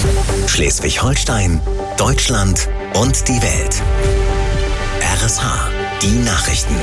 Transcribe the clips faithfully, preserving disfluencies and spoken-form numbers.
Schleswig-Holstein, Deutschland und die Welt. R S H, die Nachrichten.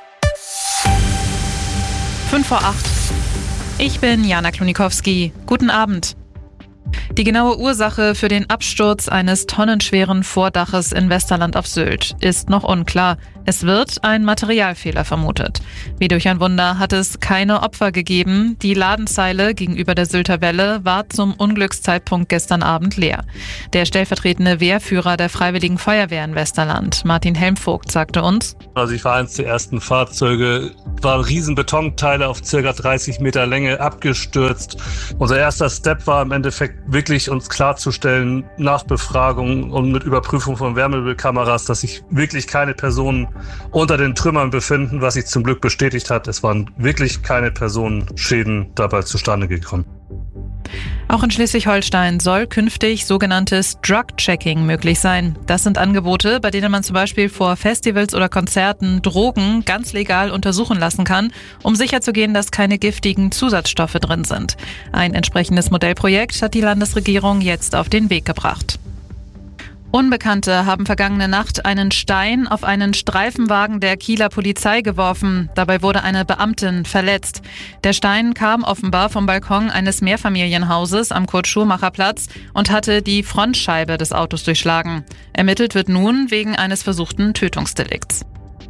fünf vor acht. Ich bin Jana Klonikowski. Guten Abend. Die genaue Ursache für den Absturz eines tonnenschweren Vordaches in Westerland auf Sylt ist noch unklar. Es wird ein Materialfehler vermutet. Wie durch ein Wunder hat es keine Opfer gegeben. Die Ladenzeile gegenüber der Sylter Welle war zum Unglückszeitpunkt gestern Abend leer. Der stellvertretende Wehrführer der Freiwilligen Feuerwehr in Westerland, Martin Helmvogt, sagte uns: Also ich war eins der ersten Fahrzeuge, waren riesen Betonteile auf circa dreißig Meter Länge abgestürzt. Unser erster Step war im Endeffekt wirklich uns klarzustellen, nach Befragung und mit Überprüfung von Wärmebildkameras, dass sich wirklich keine Personen unter den Trümmern befinden, was sich zum Glück bestätigt hat. Es waren wirklich keine Personenschäden dabei zustande gekommen. Auch in Schleswig-Holstein soll künftig sogenanntes Drug-Checking möglich sein. Das sind Angebote, bei denen man zum Beispiel vor Festivals oder Konzerten Drogen ganz legal untersuchen lassen kann, um sicherzugehen, dass keine giftigen Zusatzstoffe drin sind. Ein entsprechendes Modellprojekt hat die Landesregierung jetzt auf den Weg gebracht. Unbekannte haben vergangene Nacht einen Stein auf einen Streifenwagen der Kieler Polizei geworfen. Dabei wurde eine Beamtin verletzt. Der Stein kam offenbar vom Balkon eines Mehrfamilienhauses am Kurt-Schurmacher-Platz und hatte die Frontscheibe des Autos durchschlagen. Ermittelt wird nun wegen eines versuchten Tötungsdelikts.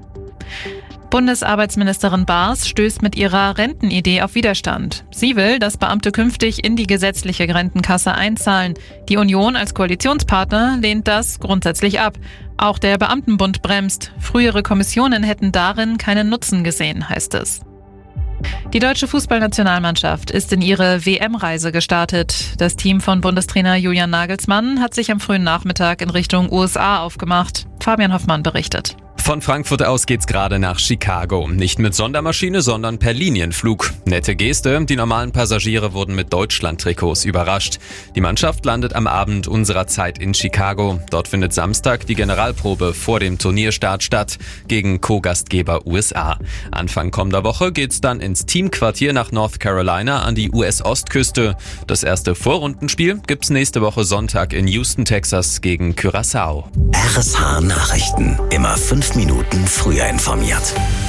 Bundesarbeitsministerin Baas stößt mit ihrer Rentenidee auf Widerstand. Sie will, dass Beamte künftig in die gesetzliche Rentenkasse einzahlen. Die Union als Koalitionspartner lehnt das grundsätzlich ab. Auch der Beamtenbund bremst. Frühere Kommissionen hätten darin keinen Nutzen gesehen, heißt es. Die deutsche Fußballnationalmannschaft ist in ihre W M-Reise gestartet. Das Team von Bundestrainer Julian Nagelsmann hat sich am frühen Nachmittag in Richtung U S A aufgemacht. Fabian Hoffmann berichtet. Von Frankfurt aus geht's gerade nach Chicago. Nicht mit Sondermaschine, sondern per Linienflug. Nette Geste, die normalen Passagiere wurden mit Deutschland-Trikots überrascht. Die Mannschaft landet am Abend unserer Zeit in Chicago. Dort findet Samstag die Generalprobe vor dem Turnierstart statt gegen Co-Gastgeber U S A. Anfang kommender Woche geht's dann ins Teamquartier nach North Carolina an die U S-Ostküste. Das erste Vorrundenspiel gibt's nächste Woche Sonntag in Houston, Texas gegen Curaçao. R S H Nachrichten. Immer fünf Minuten früher informiert.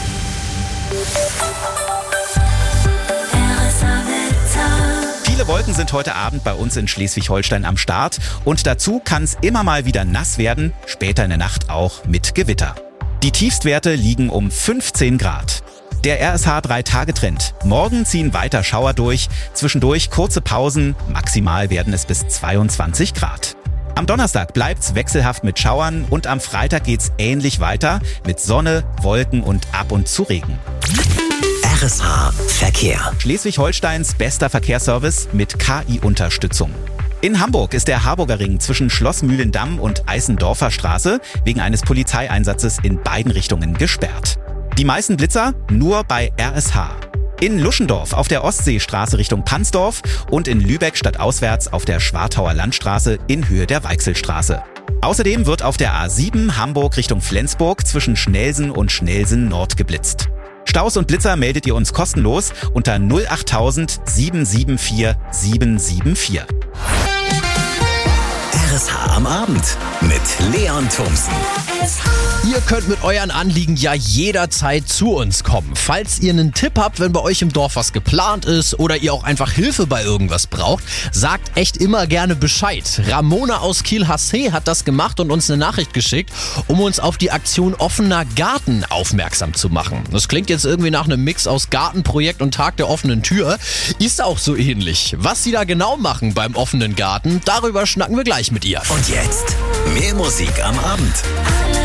Viele Wolken sind heute Abend bei uns in Schleswig-Holstein am Start und dazu kann es immer mal wieder nass werden, später in der Nacht auch mit Gewitter. Die Tiefstwerte liegen um fünfzehn Grad. Der R S H drei Tage Trend. Morgen ziehen weiter Schauer durch, zwischendurch kurze Pausen, maximal werden es bis zweiundzwanzig Grad. Am Donnerstag bleibt's wechselhaft mit Schauern und am Freitag geht's ähnlich weiter mit Sonne, Wolken und ab und zu Regen. R S H Verkehr. Schleswig-Holsteins bester Verkehrsservice mit K I-Unterstützung. In Hamburg ist der Harburger Ring zwischen Schloss Mühlendamm und Eissendorfer Straße wegen eines Polizeieinsatzes in beiden Richtungen gesperrt. Die meisten Blitzer nur bei R S H. In Luschendorf auf der Ostseestraße Richtung Pansdorf und in Lübeck stadtauswärts auf der Schwartauer Landstraße in Höhe der Weichselstraße. Außerdem wird auf der A sieben Hamburg Richtung Flensburg zwischen Schnelsen und Schnelsen Nord geblitzt. Staus und Blitzer meldet ihr uns kostenlos unter null acht tausend sieben sieben vier sieben sieben vier. R S H am Abend mit Leon Thomsen. Ihr könnt mit euren Anliegen ja jederzeit zu uns kommen. Falls ihr einen Tipp habt, wenn bei euch im Dorf was geplant ist oder ihr auch einfach Hilfe bei irgendwas braucht, sagt echt immer gerne Bescheid. Ramona aus Kiel-Hassee hat das gemacht und uns eine Nachricht geschickt, um uns auf die Aktion Offener Garten aufmerksam zu machen. Das klingt jetzt irgendwie nach einem Mix aus Gartenprojekt und Tag der offenen Tür. Ist auch so ähnlich. Was sie da genau machen beim offenen Garten, darüber schnacken wir gleich mit ihr. Und jetzt mehr Musik am Abend.